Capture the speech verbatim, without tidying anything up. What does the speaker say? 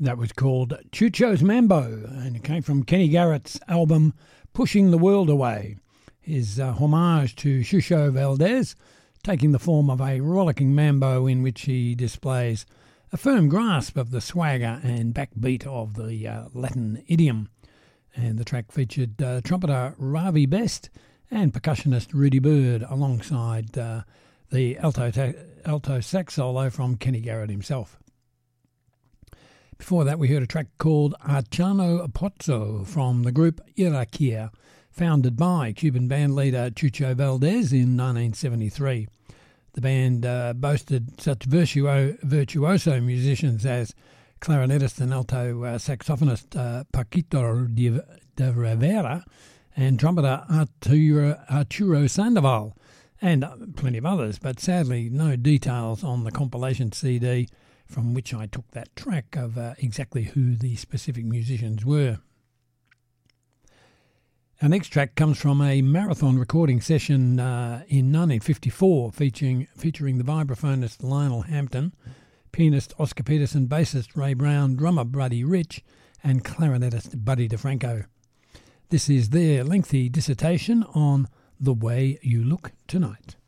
That was called Chucho's Mambo, and it came from Kenny Garrett's album Pushing the World Away, his uh, homage to Chucho Valdés, taking the form of a rollicking mambo in which he displays a firm grasp of the swagger and backbeat of the uh, Latin idiom. And the track featured uh, trumpeter Ravi Best and percussionist Rudy Bird alongside uh, the alto, ta- alto sax solo from Kenny Garrett himself. Before that, we heard a track called Archano Pozzo from the group Iraquia, founded by Cuban bandleader Chucho Valdés in nineteen seventy-three. The band uh, boasted such virtuo- virtuoso musicians as clarinetist and alto uh, saxophonist uh, Paquito de, de Rivera and trumpeter Arturo, Arturo Sandoval, and uh, plenty of others, but sadly no details on the compilation C D from which I took that track of uh, exactly who the specific musicians were. Our next track comes from a marathon recording session uh, in nineteen fifty-four featuring featuring the vibraphonist Lionel Hampton, pianist Oscar Peterson, bassist Ray Brown, drummer Buddy Rich, and clarinetist Buddy DeFranco. This is their lengthy dissertation on The Way You Look Tonight.